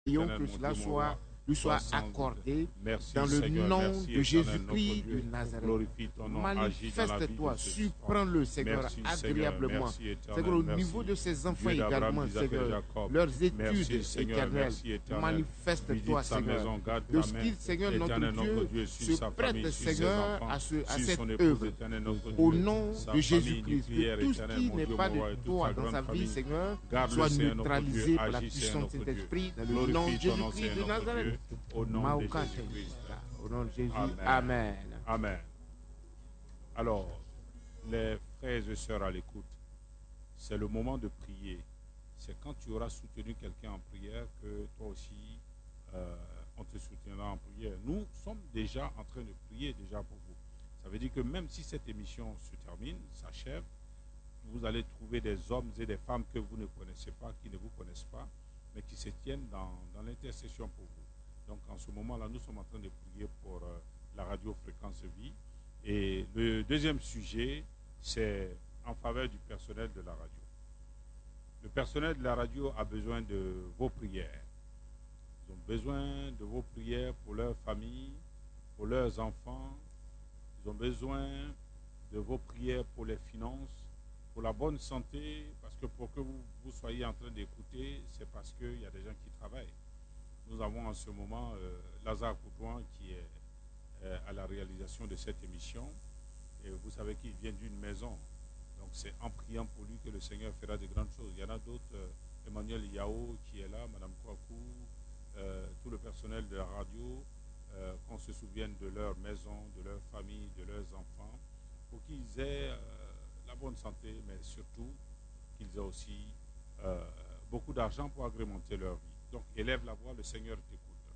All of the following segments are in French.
Prions Éternel, que mon cela Dieu, mon roi, lui sois soit sans doute. accordé Merci dans le Seigneur, nom merci de éternel, notre Jésus-Christ Dieu. de Nazareth. Glorifie ton nom, agis dans la vie de Manifeste-toi, ce soir. surprends-le, Seigneur, Merci Seigneur, agréablement. merci Seigneur, éternel, au merci. niveau de ses enfants Dieu d'Abraham, également, d'Isaac et de Seigneur, Jacob. leurs études Merci Seigneur, éternelles, merci éternel. manifeste-toi, Visite sa Seigneur. maison, garde De ta ce main. qu'il, Seigneur, notre Éternel, notre Dieu, Dieu, sur se sa prête, famille, sur ses Seigneur, enfants, à sur cette son épouse, œuvre. éternel, notre Au Dieu. nom Sa de famille, Jésus-Christ, nucléaire, que tout ce éternel, qui mon n'est Dieu, pas mon de roi, et toute toi sa dans grande sa vie, famille. Seigneur, Garde-le, soit Seigneur, notre neutralisé Dieu, par la agis, Seigneur, puissance de notre Dieu. Saint-Esprit, dans le nom de Glorifie ton nom, Jésus-Christ de Seigneur, notre Nazareth. Dieu, au nom de Jésus-Christ. Au nom de Jésus, Amen. Amen. Amen. Alors, les frères et sœurs à l'écoute, c'est le moment de prier. C'est quand tu auras soutenu quelqu'un en prière que toi aussi, on te soutiendra en prière. Nous sommes déjà en train de prier déjà pour vous. Ça veut dire que même si cette émission se termine, s'achève, vous allez trouver des hommes et des femmes que vous ne connaissez pas, qui ne vous connaissent pas, mais qui se tiennent dans l'intercession pour vous. Donc en ce moment-là, nous sommes en train de prier pour la radio Fréquence Vie. Et le deuxième sujet, c'est en faveur du personnel de la radio. Le personnel de la radio a besoin de vos prières. Ils ont besoin de vos prières pour leur famille, pour leurs enfants. Ils ont besoin de vos prières pour les finances, pour la bonne santé, parce que pour que vous soyez en train d'écouter, c'est parce qu'il y a des gens qui travaillent. Nous avons en ce moment Lazare Coutouan qui est à la réalisation de cette émission. Et vous savez qu'il vient d'une maison. Donc c'est en priant pour lui que le Seigneur fera de grandes choses. Il y en a d'autres, Emmanuel Yao qui est là, Madame Kouakou, tout le personnel de la radio, qu'on se souvienne de leur maison, de leur famille, de leurs enfants, pour qu'ils aient la bonne santé, mais surtout qu'ils aient aussi beaucoup d'argent pour agrémenter leur vie. Donc élève la voix, le Seigneur t'écoute.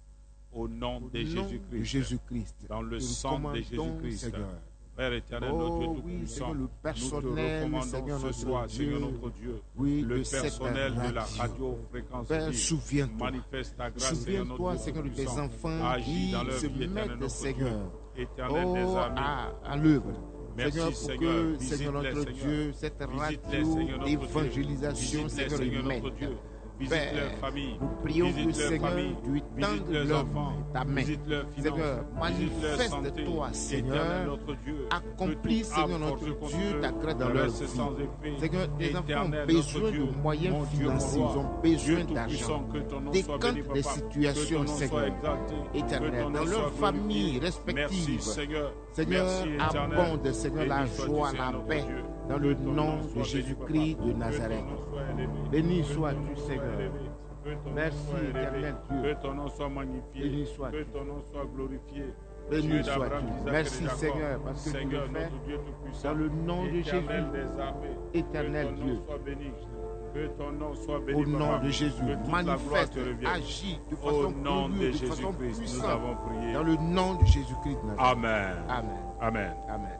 Au nom de Jésus-Christ, dans le sang de Jésus-Christ, Père éternel, notre Dieu Tout-Puissant, le nous te personnel, recommandons Seigneur, ce notre soir, Dieu, Seigneur notre Dieu, oui, le de cette personnel de la radio. radio Fréquence Père, Vie. souviens-toi. Manifeste ta grâce, Seigneur notre Souviens-toi, Dieu Seigneur, de tes Tout-Puissant. enfants Agis qui dans leur se vie, éternel mettent, notre Seigneur, Dieu, éternel des amis. à l'œuvre. Merci, Seigneur, pour Seigneur. que, Visite-les, Seigneur notre Seigneur. Dieu, cette Visite-les, radio Seigneur notre Dieu. d'évangélisation, Visite-les, Seigneur, Seigneur humaine. notre Dieu. Visite Père, leur famille. nous prions Visite que, leur Seigneur, famille. tu étendes Visite leurs leur enfants. ta main. Visite leurs finances. Seigneur, Visite leur santé. manifeste-toi, Seigneur. Éternel notre Dieu. Accomplis, Que tout Seigneur arbre notre contre Dieu, eux ta grâce dans leur reste vie. sans effet. Seigneur, tes enfants ont Éternel besoin notre Dieu. de moyens Mon Dieu, mon financiers, roi. ils ont besoin Dieu d'argent. Tout-Puissant, que ton nom soit Décante béni, des Papa. situations, Que ton nom soit Seigneur, exalté. éternel, Que ton nom dans soit leurs familles glorifié. Merci, respectives. Seigneur. Seigneur, Merci, éternel. abonde, Seigneur, la Béni sois-tu, joie, Seigneur la notre paix, Dieu. dans Que le ton nom soit de béni, Jésus-Christ Papa. de Nazareth. Que ton nom soit élevé. Béni Que ton sois-tu, nom soit Seigneur. élevé. Que ton nom Merci, soit élevé. éternel Dieu. Que ton nom soit magnifié. Béni sois-tu. Que ton nom soit glorifié. Béni Dieu sois-tu. d'Abraham, d'Isaac et de Merci, Jacob. Seigneur, parce que tu Seigneur, le fais notre Dieu Tout-Puissant. dans le nom de Jésus. Éternel des armées. Éternel Que ton Dieu. nom soit béni. Que ton nom soit béni, Au nom Papa. de Jésus, Que toute la gloire manifeste, te revienne. agis de Au façon nom de glorieuse, de façon Jésus-Christ, nous puissante, avons prié. dans le nom de Jésus-Christ de Nazareth. Amen. Amen. Amen. Amen.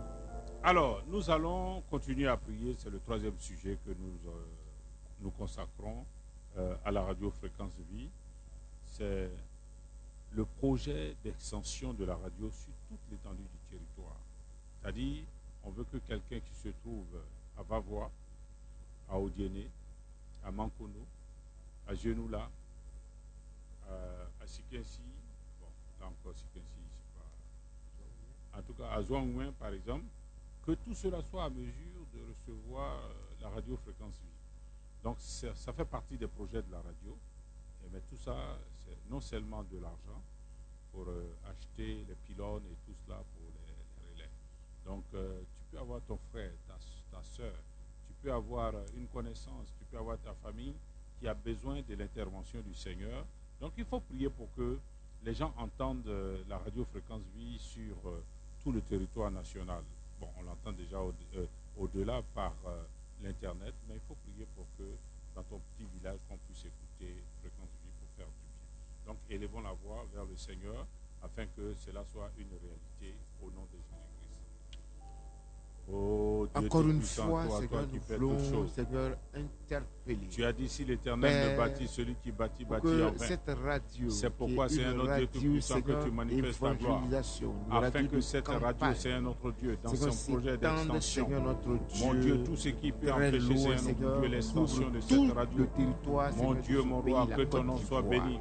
Alors, nous allons continuer à prier. C'est le troisième sujet que nous consacrons à la radio Fréquence Vie. C'est le projet d'extension de la radio sur toute l'étendue du territoire. C'est-à-dire, on veut que quelqu'un qui se trouve à Vavois, à Odiéné, à Mankono, à Genoula, à Sikensi, bon, là encore Sikensi, c'est pas... En tout cas, à Zouangouin, par exemple, que tout cela soit à mesure de recevoir la radio Fréquence Vie. Donc, ça fait partie des projets de la radio. Mais tout ça, c'est non seulement de l'argent pour acheter les pylônes et tout cela pour les relais. Donc, tu peux avoir ton frère, ta soeur, tu peux avoir une connaissance, tu peux avoir ta famille qui a besoin de l'intervention du Seigneur. Donc, il faut prier pour que les gens entendent la radio Fréquence Vie sur tout le territoire national. Bon, on l'entend déjà au-delà par l'Internet, mais il faut prier pour que dans ton petit village, qu'on puisse écouter Fréquence Vie pour faire du bien. Donc, élevons la voix vers le Seigneur afin que cela soit une réalité au nom de Jésus-Christ. Oh Dieu Encore une Tout-Puissant, fois, toi Seigneur, qui nous fais voulons, toutes choses. Seigneur, interpeller. Tu as dit si l'Éternel ne Père, bâtit, celui qui bâtit, pour bâtit que en vain. cette radio, C'est qui pourquoi, est Seigneur une notre Dieu radio, Tout-Puissant, que Seigneur, tu manifestes ta gloire. évangélisation, une Afin radio que de cette radio, campagne, Seigneur notre Dieu, dans Seigneur, son projet s'étende, d'extension, Seigneur, notre mon Dieu, Dieu, tout ce qui peut très empêcher, loin, Seigneur notre Seigneur, Dieu, l'extension couvre de tout cette radio. le territoire, Mon Seigneur, Dieu, de ce mon pays, roi, la que ton Côte nom soit d'Ivoire. béni.